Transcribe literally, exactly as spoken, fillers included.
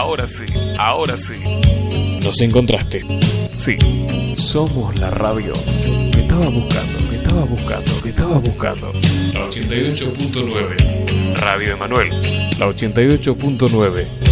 ahora sí, ahora sí. Nos encontraste. Sí, somos la radio que estaba buscando, que estaba buscando, que estaba buscando. La ochenta y ocho punto nueve. Radio Emanuel. La ochenta y ocho punto nueve.